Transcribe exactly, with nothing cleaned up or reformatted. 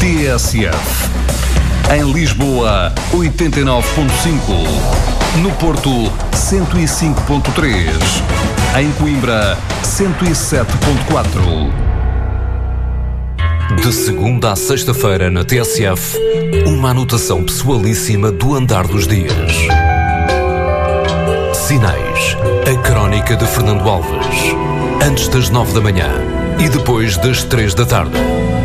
T S F. Em Lisboa, oitenta e nove ponto cinco. No Porto, cento e cinco ponto três. Em Coimbra, cento e sete ponto quatro. De segunda a sexta-feira na T S F, uma anotação pessoalíssima do andar dos dias. Sinais, a crónica de Fernando Alves. Antes das nove da manhã e depois das três da tarde.